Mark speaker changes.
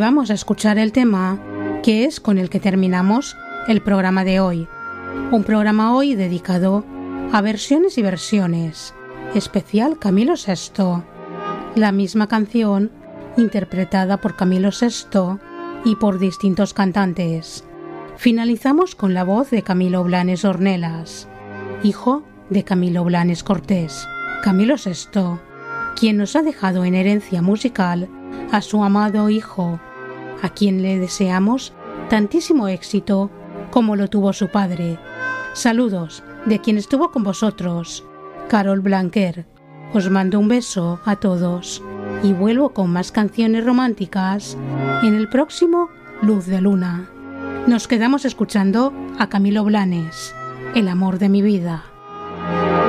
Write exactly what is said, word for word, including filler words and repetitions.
Speaker 1: vamos a escuchar el tema que es con el que terminamos el programa de hoy. Un programa hoy dedicado a versiones y versiones, especial Camilo sexto. La misma canción interpretada por Camilo sexto y por distintos cantantes. Finalizamos con la voz de Camilo Blanes Ornelas, hijo de Camilo Blanes Cortés, Camilo sexto, quien nos ha dejado en herencia musical a su amado hijo, a quien le deseamos tantísimo éxito como lo tuvo su padre. Saludos de quien estuvo con vosotros, Carol Blanquer. Os mando un beso a todos y vuelvo con más canciones románticas en el próximo Luz de Luna. Nos quedamos escuchando a Camilo Blanes, el amor de mi vida.